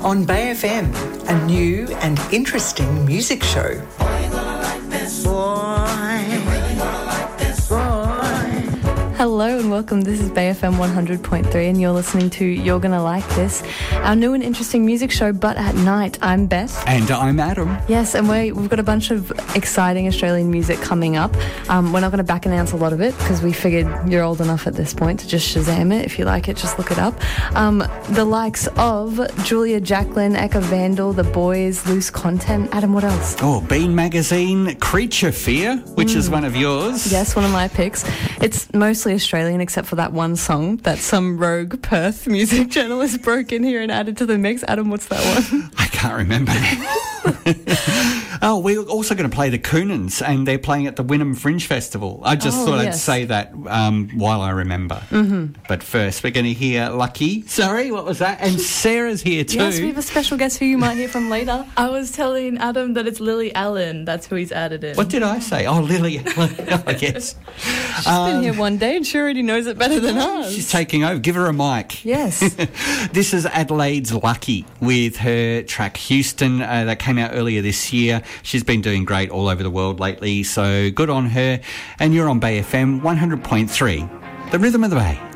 on Bay FM, a new and interesting music show. Hello and welcome. This is Bay FM 100.3 and you're listening to You're Gonna Like This, our new and interesting music show, but at night. I'm Beth. And I'm Adam. Yes, and we've got a bunch of exciting Australian music coming up. We're not going to back announce a lot of it because we figured you're old enough at this point to just Shazam it. If you like it, just look it up. The likes of Julia Jacqueline, Eka Vandal, The Boys, Loose Content. Adam, what else? Oh, Bean Magazine, Creature Fear, which is one of yours. Yes, one of my picks. It's mostly Australian except for that one song that some rogue Perth music journalist broke in here and added to the mix. Adam, what's that one? I can't remember. Oh, we're also going to play the Coonans, and they're playing at the Wynnum Fringe Festival. I just thought I'd say that while I remember. Mm-hmm. But first, we're going to hear Lucky. Sorry, what was that? And Sarah's here too. Yes, we have a special guest who you might hear from later. I was telling Adam that it's Lily Allen. That's who he's added in. What did I say? Oh, Lily Allen, I guess. She's been here one day and she already knows it better than us. She's taking over. Give her a mic. Yes. This is Adelaide's Lucky with her track Houston that came out earlier this year. She's been doing great all over the world lately, so good on her. And you're on Bay FM 100.3, the rhythm of the Bay.